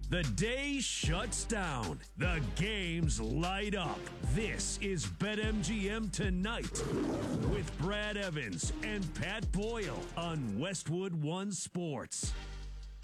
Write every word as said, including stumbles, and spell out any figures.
The day shuts down. The games light up. This is BetMGM Tonight with Brad Evans and Pat Boyle on Westwood One Sports.